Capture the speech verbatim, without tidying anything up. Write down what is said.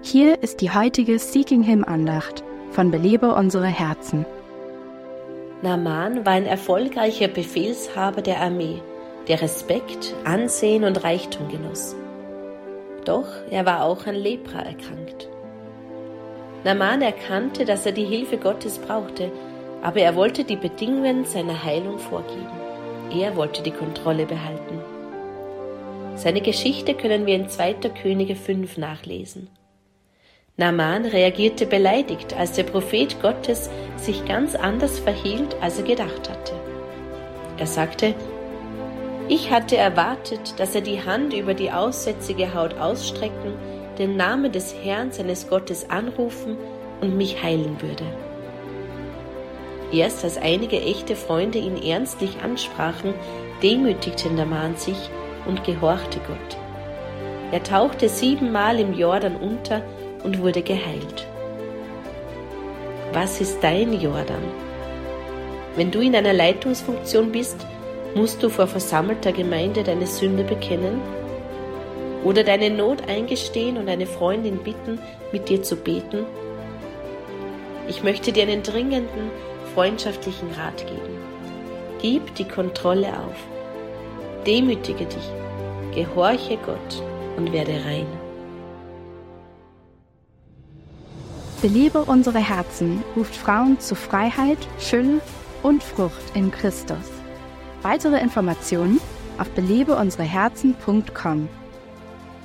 Hier ist die heutige Seeking Him Andacht von Belebe unsere Herzen. Naaman war ein erfolgreicher Befehlshaber der Armee, der Respekt, Ansehen und Reichtum genoss. Doch er war auch an Lepra erkrankt. Naaman erkannte, dass er die Hilfe Gottes brauchte, aber er wollte die Bedingungen seiner Heilung vorgeben. Er wollte die Kontrolle behalten. Seine Geschichte können wir in zweiter Könige fünf nachlesen. Naaman reagierte beleidigt, als der Prophet Gottes sich ganz anders verhielt, als er gedacht hatte. Er sagte: Ich hatte erwartet, dass er die Hand über die aussätzige Haut ausstrecken, den Namen des Herrn seines Gottes anrufen und mich heilen würde. Erst als einige echte Freunde ihn ernstlich ansprachen, demütigte Naaman sich und gehorchte Gott. Er tauchte siebenmal im Jordan unter und wurde geheilt. Was ist dein Jordan? Wenn du in einer Leitungsfunktion bist, musst du vor versammelter Gemeinde deine Sünde bekennen oder deine Not eingestehen und eine Freundin bitten, mit dir zu beten? Ich möchte dir einen dringenden, freundschaftlichen Rat geben. Gib die Kontrolle auf. Demütige dich, gehorche Gott und werde rein. Belebe unsere Herzen ruft Frauen zu Freiheit, Fülle und Frucht in Christus. Weitere Informationen auf belebe unsere Herzen punkt com.